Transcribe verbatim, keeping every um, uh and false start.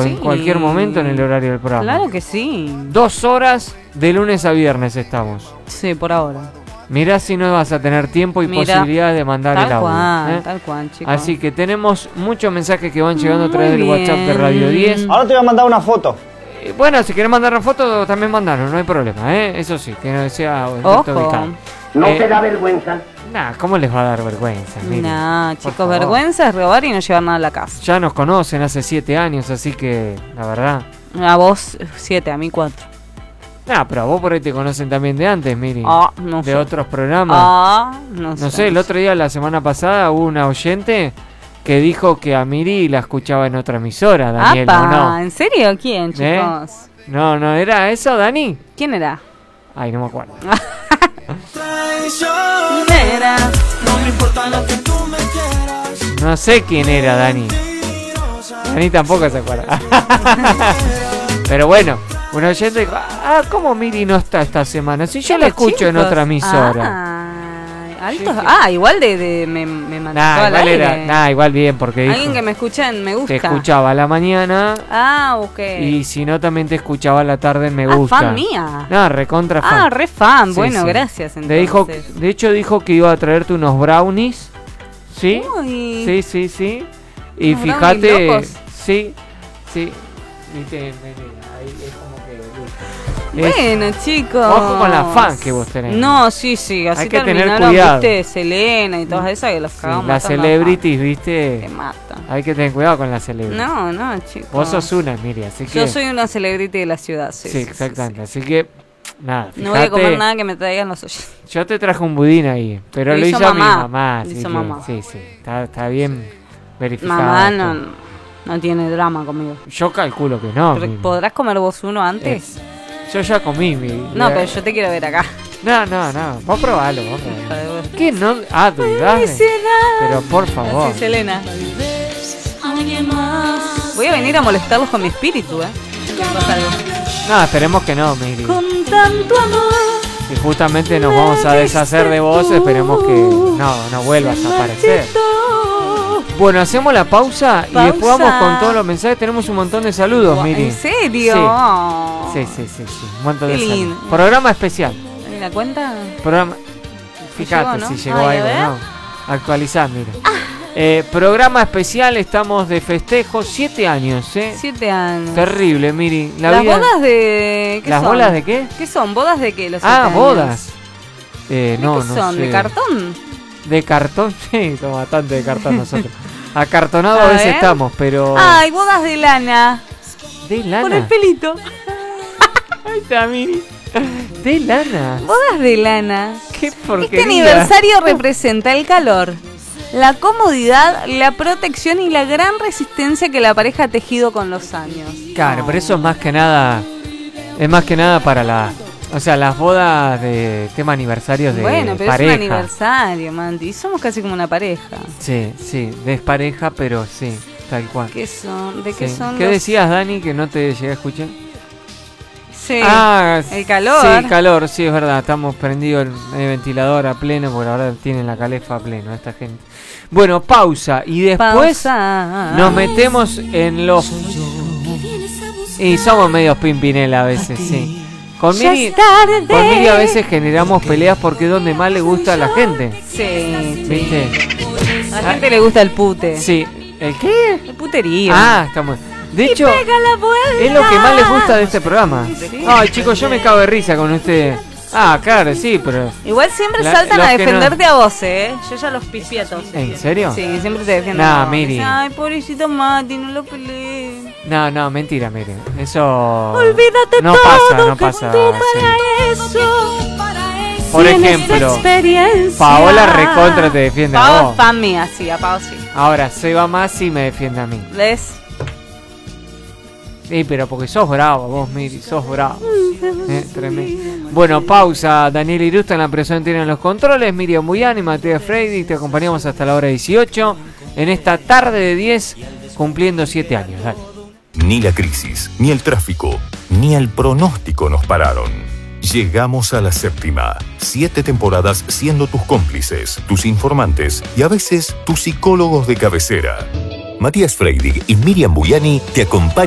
en cualquier momento en el horario del programa. Claro que sí. Dos horas de lunes a viernes estamos. Sí, por ahora. Mirá si no vas a tener tiempo y Mirá, posibilidades de mandar tal el audio. Cual, ¿eh? Tal cual, chicos. Así que tenemos muchos mensajes que van llegando a través Muy del WhatsApp de bien. Radio diez. Ahora te voy a mandar una foto. Eh, Bueno, si querés mandar una foto, también mandanos, no hay problema, ¿eh? Eso sí, que no sea... Ojo. ¿No Eh, te da vergüenza? Nah, ¿cómo les va a dar vergüenza? Miren, Nah, por chicos, favor. vergüenza es robar y no llevar nada a la casa. Ya nos conocen hace siete años, así que, la verdad... A vos, siete, a mí, cuatro. Nah, pero a vos por ahí te conocen también de antes, Miri. Ah, no de sé. otros programas. Ah, no, No sé, el otro día, la semana pasada, hubo una oyente que dijo que a Miri la escuchaba en otra emisora, Daniel, Apa, ¿o no? ¿en serio? ¿Quién, chicos? ¿Eh? No, no, ¿era eso, Dani? ¿Quién era? Ay, no me acuerdo. Era. No sé quién era, Dani. Dani tampoco se acuerda. Pero bueno, un oyente dijo, ah, ¿cómo Miri no está esta semana? Si yo la escucho en otra emisora. Ah, altos- ah, igual de, de me, me mandó Nah, al igual aire. era, nah, igual bien, porque dijo, Alguien que me escucha en me gusta. te escuchaba a la mañana Ah, ok. y si no también te escuchaba a la tarde en me ah, gusta. fan mía. No, recontra fan. Ah, re fan. Sí, Bueno, sí. gracias Le entonces. dijo, de hecho dijo que iba a traerte unos brownies. ¿Sí? Uy. Sí, sí, sí. Y ¿Unos fíjate, brownies locos? sí, sí. Viste, ahí es como que Es- Bueno, chicos. Ojo con la fan que vos tenés. No, sí, sí. Así Hay que tener terminaron, cuidado. viste, Selena y todas esas que los Sí, cagamos. las matando a celebrities, fan. Te viste. matan. Hay que tener cuidado con las celebrities. No, no, chicos. Vos sos una, Miri, así que. Yo soy una celebrity de la ciudad, sí. Sí, sí, sí, exactamente. sí. Así que, nada. No voy a fíjate, comer nada que me traigan los oyentes. Yo te traje un budín ahí, pero Lo lo hizo hizo mi mamá. mamá. Lo Así hizo que, mamá. Sí, sí. Está, está bien verificado. Mamá esto. no, no tiene drama conmigo. Yo calculo que no. Pero, Miri. ¿podrás comer vos uno antes? Eh, Yo ya comí, Miri. No, Eh, pero yo te quiero ver acá. No, no, no. Vos probalo, vos probalo. ¿Qué no? Ah, dudás. Pero por favor. Así, Selena. Voy a venir a molestarlos con mi espíritu, ¿eh? Pasa algo. No, esperemos que no, Miri. Con tanto amor. Si justamente nos vamos a deshacer de vos, esperemos que no, no vuelvas a aparecer. Bueno, hacemos la pausa, y Pausa. después vamos con todos los mensajes. Tenemos un montón de saludos, Miri. ¿En serio? Sí, sí, sí, sí. Un montón Qué de lindo. saludos. Programa especial. ¿Me la cuenta? Programa. Fíjate llegó, ¿no? si llegó Ay, a algo, ver. ¿no? Actualizar, mira. Eh, programa especial, estamos de festejo, siete años, ¿eh? Siete años. Terrible, Miri. La ¿Las vida- bodas de qué ¿Las son? bolas de qué? ¿Qué son? ¿Bodas de qué? Los Ah, siete años? bodas. Eh, ¿De no, qué no son? sé. ¿De cartón? De cartón, sí, toma bastante de cartón nosotros. Acartonado a, A veces ver. estamos, pero. Ay, bodas de lana. ¿De lana? Con el pelito. Ahí está, Miri. De lana. Bodas de lana. Qué porquería. Este aniversario representa el calor, la comodidad, la protección y la gran resistencia que la pareja ha tejido con los años. Claro, pero eso es más que nada. Es más que nada para la. O sea, las bodas de tema aniversarios de Bueno, pero pareja. es un aniversario, Mandy. Somos casi como una pareja. Sí, sí, despareja, pero sí, tal cual. ¿Qué son? ¿De qué Sí. son ¿Qué los- decías, Dani, que no te llegué a escuchar? Sí. Ah, el calor. Sí, el calor, sí, es verdad. Estamos prendidos el, el ventilador a pleno, porque ahora tienen la calefa a pleno esta gente. Bueno, pausa. Y después Pausa. nos metemos en los... Y somos medios pimpinela a veces, sí. Con Ya Miri, es tarde. con Miri a veces generamos peleas porque es donde más le gusta a la gente. Sí. ¿Viste? A la gente le gusta el pute. Sí. ¿El qué? El puterío. Ah, estamos... De hecho, Pega la vuelta. es lo que más les gusta de este programa. Sí. Ay, chicos, yo me cago de risa con ustedes. Ah, claro, sí, pero... Igual siempre La- saltan los a que defenderte a vos, ¿eh? Yo ya los pispié a todos. ¿En serio? Sí, siempre te defienden. Nah, a vos. Miri. Dicen, ay, pobrecito Mati, no lo peleé. No, no, mentira, miren. Eso... Olvídate no todo pasa, no que pasa. tú sí. para eso. Por tienes ejemplo, experiencia. Paola recontra te defiende a Pau vos. es fan mía, sí, a Pau sí. Ahora, Seba Masi me defiende a mí. ¿Ves? Sí, pero porque sos bravo, vos, Miri, sos bravo. Eh, tremendo. Bueno, pausa. Daniel Irusta en la presión tiene los controles. Miriam Buyani, Mateo Freidy. Te acompañamos hasta la hora dieciocho. En esta tarde de diez, cumpliendo siete años. Dale. Ni la crisis, ni el tráfico, ni el pronóstico nos pararon. Llegamos a la séptima. Siete temporadas siendo tus cómplices, tus informantes y a veces tus psicólogos de cabecera. Matías Freidig y Miriam Buyani te acompañan